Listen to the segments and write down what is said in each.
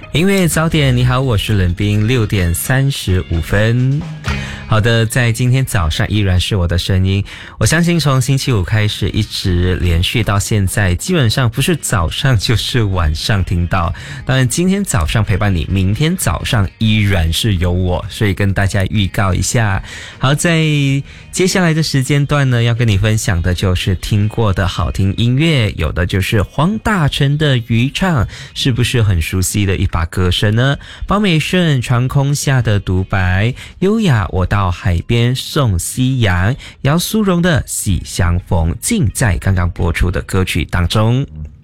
音乐早点，你好，我是冷冰，6:35。好的，在今天早上依然是我的声音。我相信从星期五开始一直连续到现在，基本上不是早上就是晚上听到。当然今天早上陪伴你，明天早上依然是有我，所以跟大家预告一下。好，在接下来的时间段呢，要跟你分享的就是听过的好听音乐，有的就是黄大成的渔唱，是不是很熟悉的一把歌声呢？包美顺长空下的独白，优雅我到海边送夕阳，姚苏蓉的喜相逢，尽在刚刚播出的歌曲当中。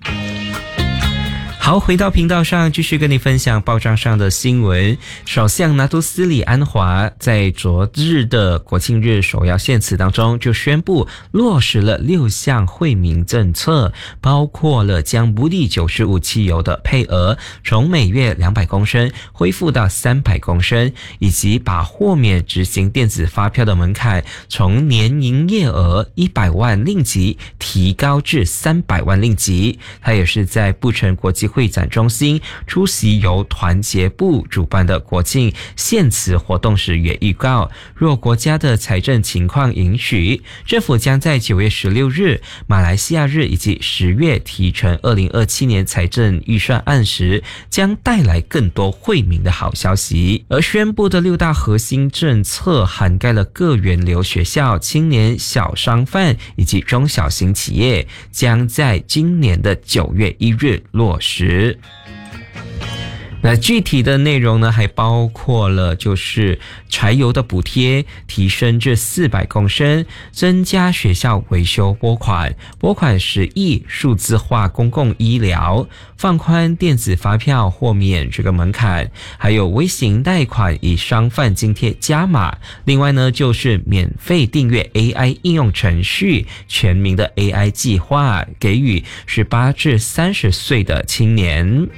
好，回到频道上，继续跟你分享报章上的新闻。首相拿督斯里安华在昨日的国庆日首要献词当中就宣布落实了6项惠民政策，包括了将不利95汽油的配额从每月200公升恢复到300公升，以及把豁免执行电子发票的门槛从年营业额100万令吉提高至300万令吉。他也是在布城国际会展中心出席由团结部主办的国庆献词活动时也预告，若国家的财政情况允许，政府将在9月16日马来西亚日以及10月提呈2027年财政预算案时，将带来更多惠民的好消息。而宣布的6大核心政策涵盖了各源流学校、青年小商贩以及中小型企业，将在今年的9月1日落实。那具体的内容呢，还包括了就是柴油的补贴提升至400公升，增加学校维修拨款10亿，数字化公共医疗，放宽电子发票豁免这个门槛，还有微型贷款以商贩津贴加码。另外呢，就是免费订阅 AI 应用程序，全民的 AI 计划给予18至30岁的青年。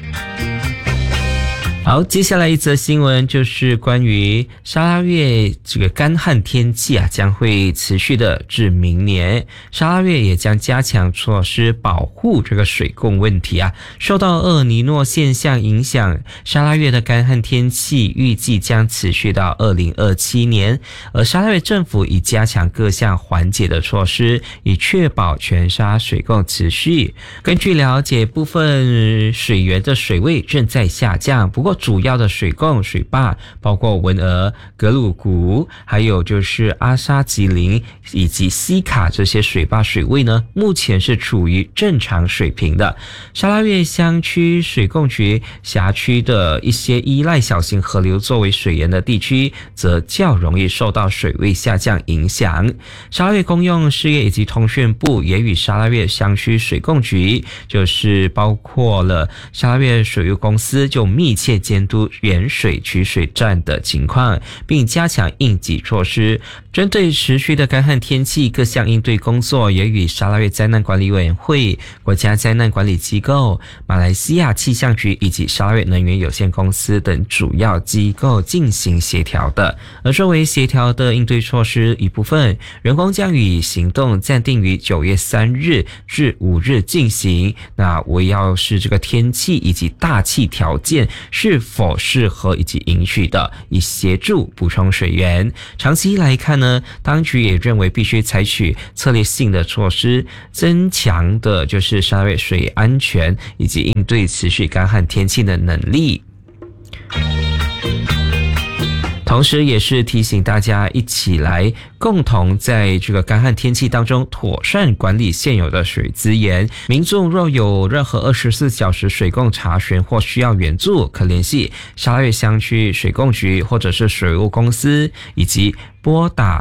好，接下来一则新闻就是关于沙拉越这个干旱天气将会持续的至明年。沙拉越也将加强措施保护这个水供问题受到厄尔尼诺现象影响，沙拉越的干旱天气预计将持续到2027年，而沙拉越政府已加强各项缓解的措施，以确保全沙水供持续。根据了解，部分水源的水位正在下降，不过主要的水供水坝包括文俄、格鲁古，还有就是阿沙吉林以及西卡这些水坝水位呢，目前是处于正常水平的。沙拉越乡区水供局辖区的一些依赖小型河流作为水源的地区，则较容易受到水位下降影响。沙拉越公用事业以及通讯部也与沙拉越乡区水供局，就是包括了沙拉越水务公司，就密切监督原水取水站的情况，并加强应急措施。针对持续的干旱天气，各项应对工作也与沙拉越灾难管理委员会、国家灾难管理机构、马来西亚气象局以及沙拉越能源有限公司等主要机构进行协调的。而作为协调的应对措施一部分，人工降雨行动暂定于9月3日至5日进行。那围绕是这个天气以及大气条件是否适合以及允许的，以协助补充水源。长期来看呢，当局也认为必须采取策略性的措施，增强的就是沙拉越水安全以及应对持续干旱天气的能力。同时也是提醒大家一起来共同在这个干旱天气当中妥善管理现有的水资源。民众若有任何24小时水供查询或需要援助，可联系沙拉越乡区水供局或者是水务公司，以及拨打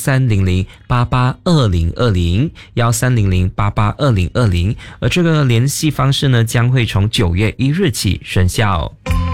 1300882020 1300882020，而这个联系方式呢，将会从9月1日起生效。